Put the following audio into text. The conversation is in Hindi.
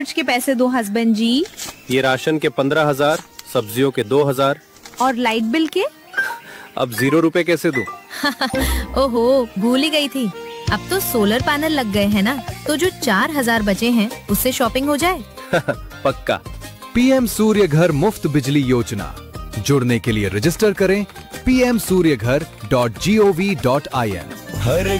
के पैसे दो हस्बैंड जी। ये राशन के 15,000, सब्जियों के 2,000 और लाइट बिल के? अब 0 रुपए कैसे दूं? ओहो, भूल ही गई थी। अब तो सोलर पैनल लग गए हैं ना, तो जो 4,000 बचे हैं उससे शॉपिंग हो जाए। पक्का। पीएम सूर्य घर मुफ्त बिजली योजना, जुड़ने के लिए रजिस्टर करें pmsuryaghar.gov.in। हर